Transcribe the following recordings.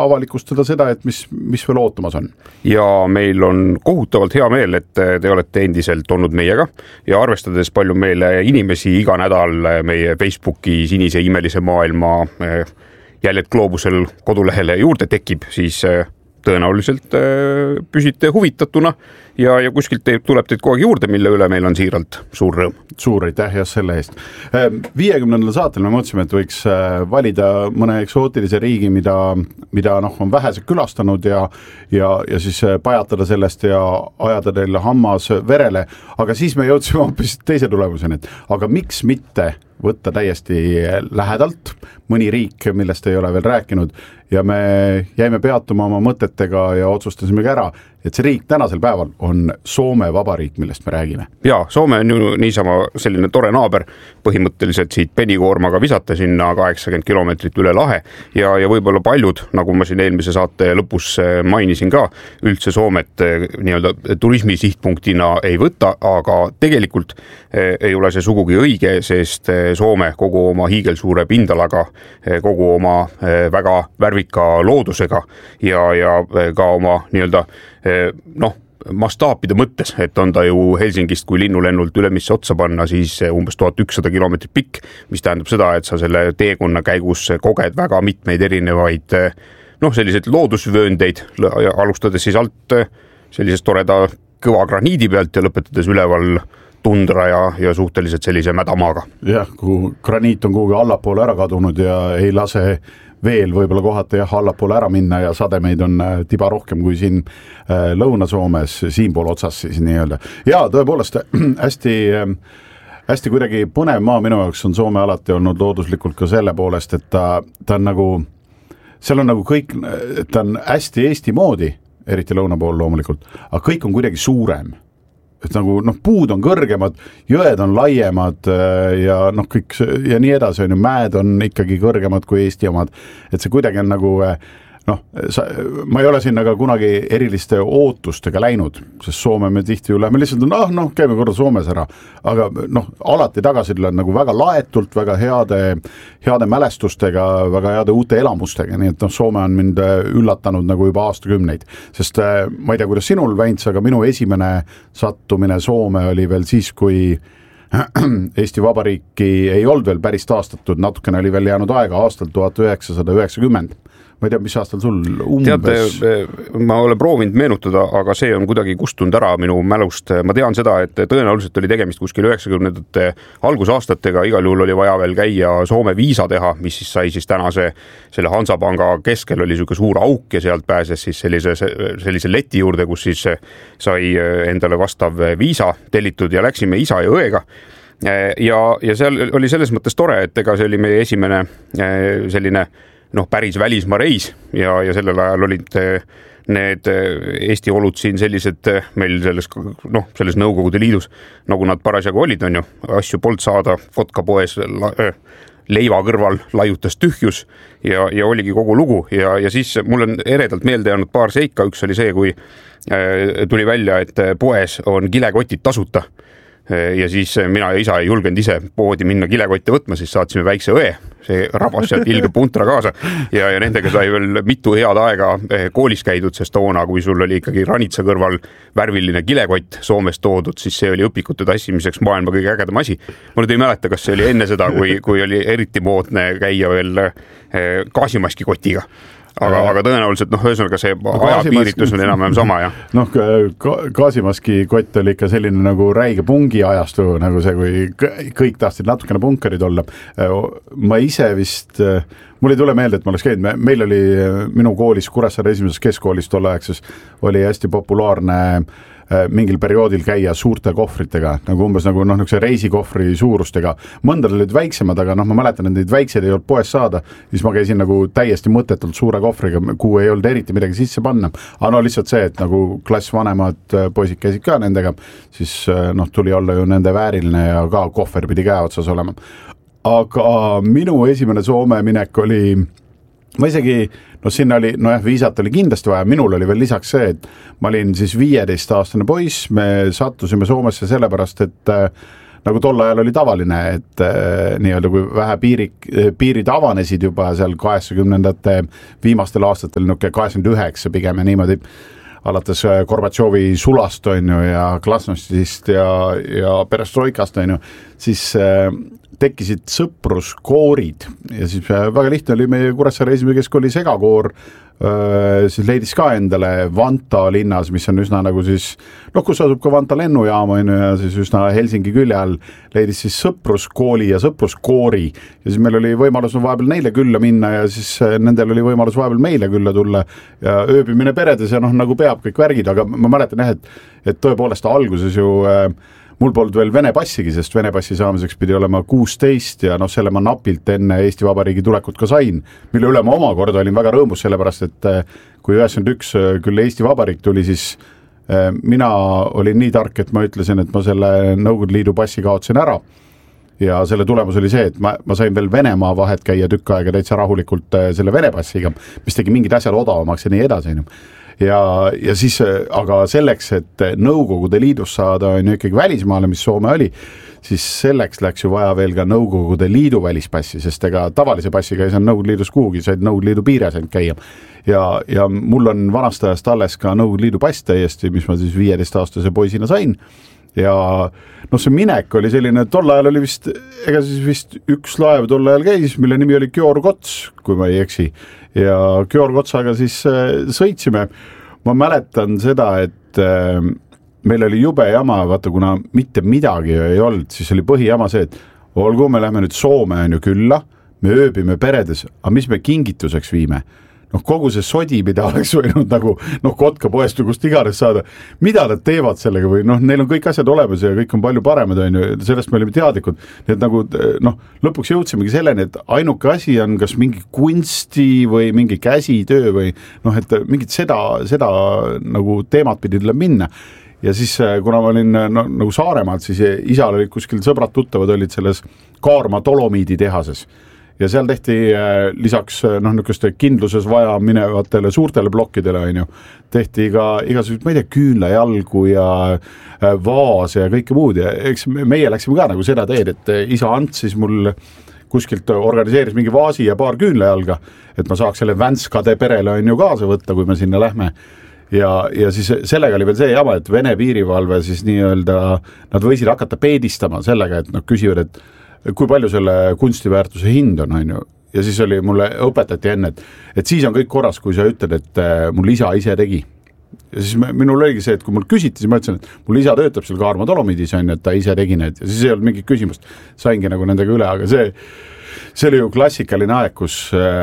avalikustada seda, et mis veel ootamas on. Ja meil on kohutavalt hea meel, et te olete endiselt olnud meiega ja arvestades palju meile inimesi iga nädal meie Facebooki Sinise imelise maailma Jäljed Gloobusel kodulehele juurde tekib, siis tõenäoliselt püsite huvitatuna ja kuskilt tuleb teid kogu aeg juurde, mille üle meil on siiralt suur rõõm. Suur aitäh ja selle eest. 50. saatel me mõtlesime, et võiks valida mõne eksootilise riigi, mida on vähesed külastanud ja siis pajatada sellest ja ajada teile hammas verele, aga siis me jõudsime hoopis teise tulemuseni, et aga miks mitte võtta täiesti lähedalt mõni riik, millest ei ole veel rääkinud ja me jäime peatuma oma mõtetega ja otsustasimegi ära, et see riik tänasel päeval on Soome Vabariik, millest me räägime. Ja, Soome on ju niisama selline tore naaber, põhimõtteliselt siit penikoormaga visata sinna 80 kilomeetrit üle lahe ja võib-olla paljud, nagu ma siin eelmise saate lõpus mainisin ka, üldse Soomet nii-öelda turismi sihtpunktina ei võta, aga tegelikult ei ole see sugugi õige, sest Soome kogu oma hiigelsuure pindalaga, kogu oma väga värvika loodusega ja ka oma nii-öelda mastaapide mõttes, et on ta ju Helsingist kui linnulennult Ülemisse otsa panna, siis umbes 1100 kilomeetrit pikk, mis tähendab seda, et sa selle teekonna käigus koged väga mitmeid erinevaid selliseid loodusvööndeid, alustades siis alt sellisest toreda kõva graniidi pealt ja lõpetades üleval tundra ja suhteliselt sellise mädamaaga. Jah, kui graniit on kuhugi allapoole ära kadunud ja ei lase veel võib-olla kohata allapoole ära minna ja sademeid on tiba rohkem kui siin Lõuna-Soomes, siinpool otsas siis nii-öelda. Ja tõepoolest hästi kuidagi põnev maa minu jaoks on Soome alati olnud looduslikult ka selle poolest, et ta on nagu, seal on nagu kõik, ta on hästi Eesti moodi, eriti lõuna pool loomulikult, aga kõik on kuidagi suurem. Et nagu puud on kõrgemad, jõed on laiemad ja kõik ja nii edasi on ju, mäed on ikkagi kõrgemad kui Eesti omad, et see kuidagi on nagu ma ei ole sinna ka kunagi eriliste ootustega läinud, sest Soome me tihti ju läheme lihtsalt, käime korda Soomes ära, aga alati tagasi tuleb nagu väga laetult, väga heade mälestustega, väga heade uute elamustega, nii et Soome on mind üllatanud nagu juba aastakümneid, sest ma ei tea, kuidas sinul Väints, aga minu esimene sattumine Soome oli veel siis, kui Eesti Vabariiki ei olnud veel päris taastatud, natukene oli veel jäänud aega aastal 1990. Ma ei tea, mis aastal sul umbes? Teate, ma olen proovinud meenutada, aga see on kuidagi kustunud ära minu mälust. Ma tean seda, et tõenäoliselt oli tegemist kuskil 90-ndate algusaastatega, igal juhul oli vaja veel käia Soome viisa teha, mis siis sai siis tänase selle Hansapanga keskel oli selline suur auk ja sealt pääses siis sellise leti juurde, kus siis sai endale vastav viisa tellitud ja läksime isa ja õega. Ja seal oli selles mõttes tore, et ega see oli meie esimene selline päris välismaa reis ja sellel ajal olid need Eesti olud siin sellised meil selles Nõukogude Liidus, nagu nad parasjagu olid, on ju, asju polnud saada, vodka poes leiva kõrval laiutas tühjus ja oligi kogu lugu ja siis mul on eredalt meelde jäänud paar seika, üks oli see, kui tuli välja, et poes on kilekotid tasuta. Ja siis mina ja isa ei julgenud ise poodi minna kilekotte võtma, siis saatsime väikse õe, see rabas sealt ilge puntra kaasa ja nendega sai veel mitu head aega koolis käidud, sest toona, kui sul oli ikkagi ranitsa kõrval värviline kilekott Soomest toodud, siis see oli õpikute tassimiseks maailma kõige ägedam asi. Ma nüüd ei mäleta, kas see oli enne seda, kui oli eriti moodne käia veel gaasimaski kotiga. Aga tõenäoliselt, ühesõnaga see ajapiiritus on enam sama, jah. Gaasimaski kott oli ikka selline nagu räige pungi ajastu, nagu see, kui kõik tahtsid natukene punkarid olla. Ma ise vist, mul ei tule meelde, et ma oleks käinud, meil oli minu koolis, Kuressaare esimeses keskkoolis tolleaegses, oli hästi populaarne mingil perioodil käia suurte kohvritega, nagu umbes nagu reisikohvri suurustega. Mõndad olid väiksemad, aga ma mäletan, et neid väikseid ei olnud poes saada, siis ma käisin nagu täiesti mõttetult suure kohvriga, kuhu ei olnud eriti midagi sisse panna. Aga lihtsalt see, et nagu klass vanemad poisid käisid ka nendega, siis tuli olla ju nende vääriline ja ka kohver pidi käe otsas olema. Aga minu esimene Soome minek oli, ma isegi, sinna oli, viisat oli kindlasti vaja, minul oli veel lisaks see, et ma olin siis 15-aastane poiss, me sattusime Soomesse sellepärast, et nagu tol ajal oli tavaline, et nii-öelda kui vähe piirid avanesid juba seal 80-ndate viimastel aastatel, 89 pigem ja niimoodi, alates Gorbatšovi sulast on ju ja glasnostist ja perestroikast on ju, siis tekkisid sõpruskoorid ja siis väga lihtne oli meie Kuressaare esimene keskooli segakoor, siis leidis ka endale Vanta linnas, mis on üsna nagu siis, kus asub ka Vanta lennujaam on ju ja siis üsna Helsingi külje all, leidis siis sõpruskooli ja sõpruskoori ja siis meil oli võimalus vahepeal neile külla minna ja siis nendel oli võimalus vahepeal meile külla tulla ja ööbimine peredes ja nagu peab kõik värgid, aga ma mäletan jah, et tõepoolest alguses ju mul polnud veel Vene passigi, sest Vene passi saamiseks pidi olema 16 ja selle ma napilt enne Eesti Vabariigi tulekut ka sain, mille üle ma omakorda olin väga rõõmus, sellepärast et kui 91 küll Eesti Vabariik tuli, siis mina olin nii tark, et ma ütlesin, et ma selle Nõukogude Liidu passi kaotsin ära ja selle tulemus oli see, et ma sain veel Venemaa vahet käia tükk aega täitsa rahulikult selle Vene passiga, mis tegi mingid asjad odavamaks ja nii edasi. Ja siis, aga selleks, et Nõukogude Liidus saada on ju ikkagi välismaale, mis Soome oli, siis selleks läks ju vaja veel ka Nõukogude Liidu välispassi, sest ega tavalise passiga ei saanud Nõukogude Liidus kuhugi, said Nõukogude Liidu piires ainult käia. Ja mul on vanast ajast alles ka Nõukogude Liidu pass täiesti, mis ma siis 15-aastase poisina sain. Ja see minek oli selline, tol ajal oli vist üks laev tol ajal käis, mille nimi oli Georg Ots, kui ma ei eksi. Ja Georg Otsaga siis sõitsime. Ma mäletan seda, et meil oli jube jama, vaata kuna mitte midagi ei olnud, siis oli põhijama see, et olgu, me lähme nüüd Soome on ju külla, me ööbime peredes, aga mis me kingituseks viime? Kogu see sodi, mida oleks võinud nagu kotka poest või kust iganes saada, mida nad teevad sellega või neil on kõik asjad olemas ja kõik on palju paremad, on ju, sellest me olime teadlikud, nii et nagu lõpuks jõudsimegi selleni, et ainuke asi on kas mingi kunsti või mingi käsitöö või et mingit seda nagu teemat pidi tuleb minna ja siis kuna ma olin nagu Saaremaalt, siis isal olid kuskil sõbrad tuttavad olid selles Kaarma Dolomiidi tehases ja seal tehti lisaks niisuguste kindluses vaja minevatele suurtele plokkidele on ju, tehti ka igasugused, ma ei tea, küünlajalgu ja vaase ja kõike muud ja eks meie läksime ka nagu seda teed, et isa andsis mul kuskilt organiseeris mingi vaasi ja paar küünlajalga, et ma saaks selle Vänskade perele on ju kaasa võtta, kui me sinna lähme. Ja siis sellega oli veel see jama, et Vene piirivalve siis nii-öelda, nad võisid hakata peedistama sellega, et küsivad, et kui palju selle kunstiväärtuse hind on ju. Ja siis oli mulle õpetati enne, et siis on kõik korras, kui sa ütled, et mul isa ise tegi. Ja siis minul oligi see, et kui mul küsiti, siis ma ütlesin, et mul isa töötab seal Kaarma Dolomiidis on, et ta ise tegi need ja siis ei olnud mingit küsimust, saingi nagu nendega üle, aga see oli ju klassikaline aeg, kus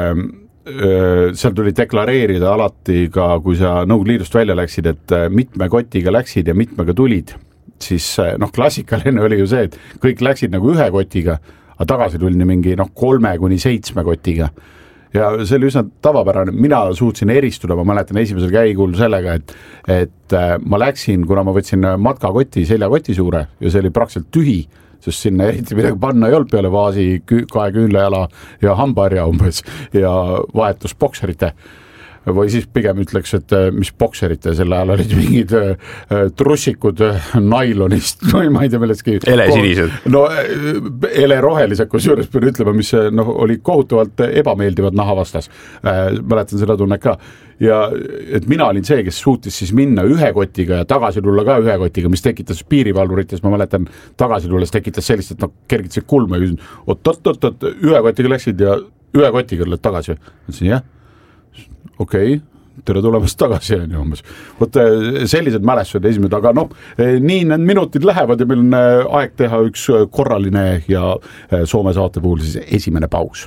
seal tuli deklareerida alati ka, kui sa Nõukogude Liidust välja läksid, et mitme kotiga läksid ja mitmega tulid, siis klassikaline oli ju see, et kõik läksid nagu ühe kotiga, aga tagasi tuldi mingi 3-7 kotiga. Ja see oli üsna tavapärane, mina suutsin eristuda, ma mäletan esimesel käigul sellega, et ma läksin, kuna ma võtsin matkakoti, seljakoti suure ja see oli praktiliselt tühi, sest sinna eriti midagi panna ei olnud peale vaasi, 2 küünlajala ja hambaharja umbes ja vahetus bokserite. Või siis pigem ütleks, et mis bokserite, selle ajal olid mingid trussikud nailonist või ma ei tea millestki. Elesinised. Elerohelised, kus juures pean ütlema, mis oli kohutavalt ebameeldivad naha vastas. Mäletan seda tunnet ka. Ja et mina olin see, kes suutis siis minna ühe kotiga ja tagasi tulla ka ühe kotiga, mis tekitas piirivalvurites, ma mäletan, tagasi tulles tekitas sellist, et kergitasid kulma ja küsin, oot, ühe kotiga läksid ja ühe kotiga tuled tagasi. Mõtlesin, jah. Okei, tere tulemast tagasi on ju umbes. Vot sellised mälestused esimesed, aga nii need minutid lähevad ja meil on aeg teha üks korraline ja Soome saate puhul siis esimene paus.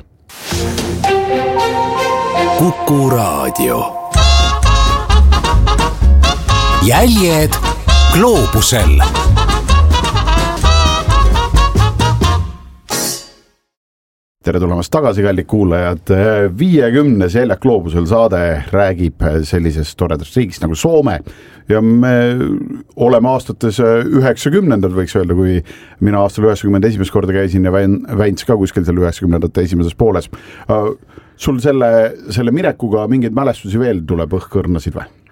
Kuku Raadio. Jäljed gloobusel. Tere tulemast tagasi, kallid kuulajad. 50. Jäljed gloobusel saade räägib sellisest toredast riigist nagu Soome ja me oleme aastates 90-ndad, võiks öelda, kui mina aastal 90 esimest korda käisin ja Väints ka kuskil seal 90-ndate esimeses pooles. Sul selle minekuga mingeid mälestusi veel tuleb õhkõrnasid või?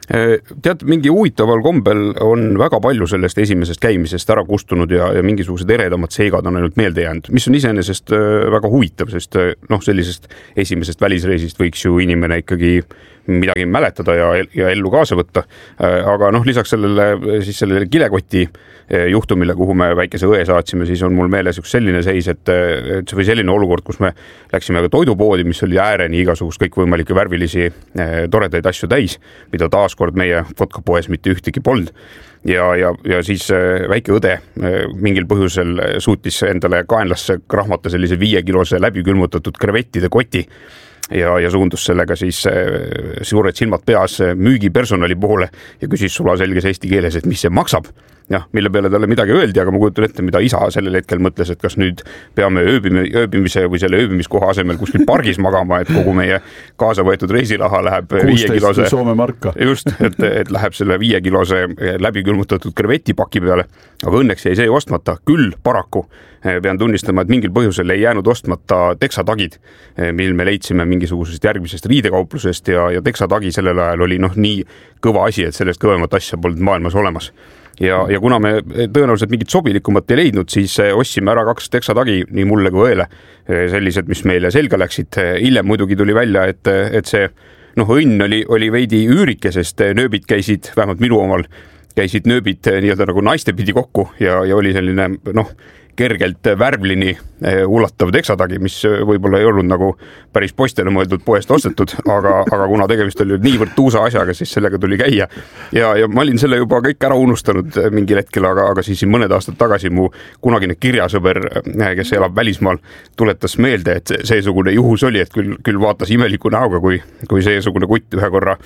Tead, mingi huvitaval kombel on väga palju sellest esimesest käimisest ära kustunud ja mingisugused eredamad seigad on ainult meelde jäänud, mis on iseenesest väga huvitav, sest sellisest esimesest välisreisist võiks ju inimene ikkagi midagi mäletada ja ellu kaasa võtta. Aga lisaks sellele kilekoti juhtumile, kuhu me väikese õe saatsime, siis on mul meeles üks selline seis, et või selline olukord, kus me läksime ka toidupoodi, mis oli ääreni igasugust kõikvõimalikke värvilisi toredaid asju täis, mida taaskord meie vodkapoes mitte ühtegi polnud. Ja siis väike õde mingil põhjusel suutis endale kaenlasse krahmata sellise 5-kilose läbikülmutatud krevettide koti ja suundus sellega siis suured silmad peas müügipersonali poole ja küsis sulaselges eesti keeles, et mis see maksab. Mille peale talle midagi öeldi, aga ma kujutan ette, mida isa sellel hetkel mõtles, et kas nüüd peame ööbimise või selle ööbimiskoha asemel kuskil pargis magama, et kogu meie kaasa võetud reisilaha läheb 5-kilose Soome marka. Just, et läheb selle 5-kilose läbikülmutatud krevetipaki peale, aga õnneks jäi see ostmata. Küll paraku pean tunnistama, et mingil põhjusel ei jäänud ostmata teksatagid, mil me leidsime mingisugusest järgmisest riidekauplusest ja teksatagi sellel ajal oli nii kõva asi, et sellest kõvemat asja polnud maailmas olemas. Ja kuna me tõenäoliselt mingit sobilikumat ei leidnud, siis ostsime ära 2 teksatagi nii mulle kui õele, sellised, mis meile selga läksid. Hiljem muidugi tuli välja, et see õnn oli veidi üürike, sest nööbid käisid, vähemalt minu omal, käisid nööbid nii-öelda nagu naiste pidi kokku ja oli selline kergelt värvlini ulatav teksatagi, mis võib-olla ei olnud nagu päris poistele mõeldud poest ostetud, aga kuna tegemist oli niivõrd tuusa asjaga, siis sellega tuli käia. Ja ma olin selle juba kõik ära unustanud mingil hetkel, aga siis mõned aastad tagasi mu kunagine kirjasõber, kes elab välismaal, tuletas meelde, et seesugune juhus oli, et küll vaatas imeliku näoga, kui seesugune kutt ühe korra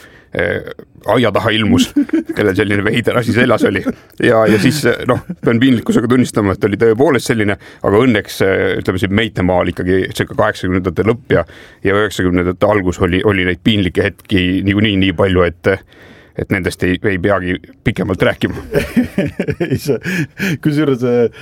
aia taha ilmus, kellel selline veider asi seljas oli. Ja siis pean piinlikkusega tunnistama, et oli tõepoolest selline, aga õnneks ütleme siin Meitemaal ikkagi 80-ndate lõpp ja 90-ndate algus oli neid piinlikke hetki nii palju, et nendest ei peagi pikemalt rääkima. Kusjuures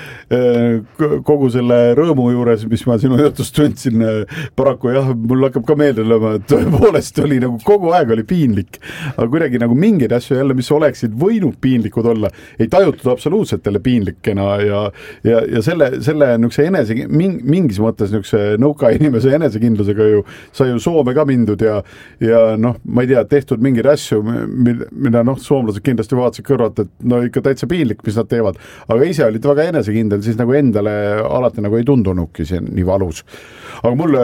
kogu selle rõõmu juures, mis ma sinu jutust tundsin, paraku mul hakkab ka meelde lööma, et tõepoolest oli nagu kogu aeg oli piinlik, aga kuidagi nagu mingeid asju jälle, mis oleksid võinud piinlikud olla, ei tajutud absoluutselt jälle piinlikena ja selle mingis mõttes nõuka inimese enesekindlusega sai ju Soome ka mindud ja ma ei tea, tehtud mingeid asju, mida soomlased kindlasti vaatasid kõrvalt, et ikka täitsa piinlik, mis nad teevad, aga ise olid väga enesekindel, siis nagu endale alati nagu ei tundunudki see nii valus. Aga mul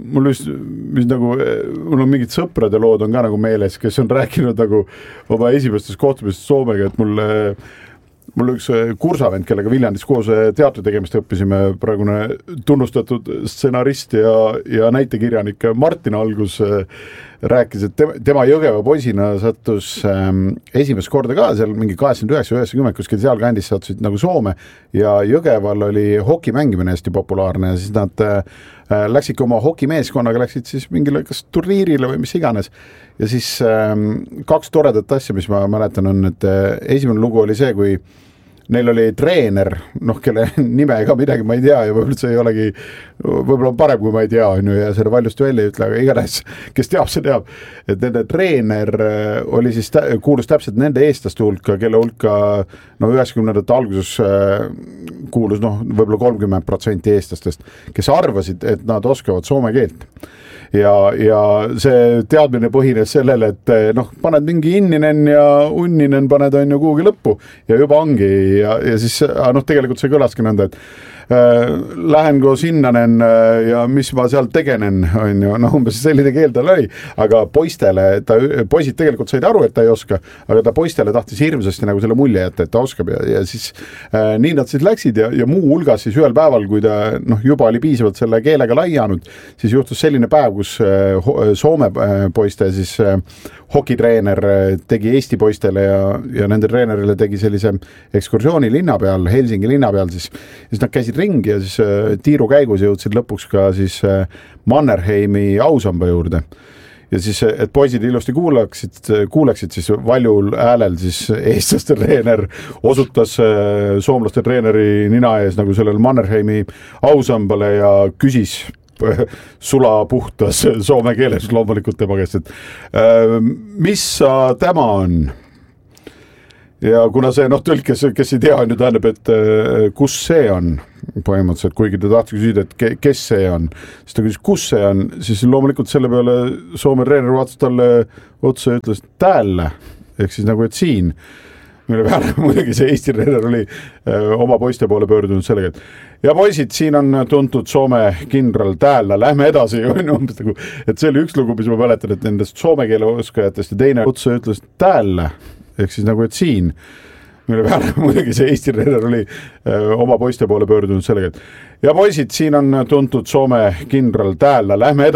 on mingid sõprade lood on ka nagu meeles, kes on rääkinud nagu oma esimestes kohtumistest Soomega, et mul üks kursavend, kellega Viljandis koos teatri tegemist õppisime, praegune tunnustatud stsenarist ja näitekirjanik Martin Algus rääkis, et tema Jõgeva poisina sattus esimest korda ka seal mingi 89-90 kuskil seal kandis sattusid nagu Soome ja Jõgeval oli hoki mängimine hästi populaarne ja siis nad läksidki oma hokimeeskonnaga, läksid siis mingile kas turniirile või mis iganes ja siis 2 toredat asja, mis ma mäletan on, et esimene lugu oli see, kui neil oli treener, kelle nime ega midagi ma ei tea ja võib-olla see ei olegi, võib-olla on parem, kui ma ei tea, ja selle valjusti välja ei ütle, aga igatahes, kes teab, see teab, et nende treener oli siis, kuulus täpselt nende eestlaste hulka, kelle hulka 90-ndate alguses kuulus võib-olla 30% eestlastest, kes arvasid, et nad oskavad soome keelt. Ja see teadmine põhines sellele, et paned mingi inninen ja unninen paned on ju kuhugi lõppu ja juba ongi ja siis tegelikult see kõlaski nõnda, et lähen koos innanen ja mis ma seal tegenen, on ju, umbes selline keel tal oli, aga poisid tegelikult said aru, et ta ei oska, aga ta poistele tahtis hirmsasti nagu selle mulje jätta, et ta oskab ja siis nii nad siis läksid ja muu hulgas siis ühel päeval, kui ta juba oli piisavalt selle keelega laianud, siis juhtus selline päev, kus Soome poiste siis hokitreener tegi Eesti poistele ja nende treenerile tegi sellise ekskursiooni linna peal, Helsingi linna peal, siis nad käisid ringi ja siis tiiru käigus jõudsid lõpuks ka siis Mannerheimi ausamba juurde. Ja siis, et poisid ilusti kuuleksid siis valjul häälel siis eestlaste treener osutas soomlaste treeneri nina ees nagu sellel Mannerheimi ausambale ja küsis sulapuhtas soome keeles loomulikult tema käest, et mis tema on? Ja kuna see tõlk, kes ei tea, on ju tähendab, et kus see on põhimõtteliselt, kuigi ta tahtis küsida, et kes see on, siis ta küsis, kus see on, siis loomulikult selle peale Soome treener vaatas talle otsa ja ütles täällä, ehk siis nagu, et siin, mille peale muidugi see Eesti treener oli oma poiste poole pöördunud sellega, et ja poisid, siin on tuntud Soome kindral täällä, lähme edasi, et see oli üks lugu, mis ma mäletan, et nendest soome keele oskajatest ja teine otsa ütles täällä, ehk siis nagu, et siin, mille peale muidugi see Eesti treener oli oma poiste poole pöördunud sellega, et ja poisid, siin on tuntud Soome kindral täällä, lähme edasi.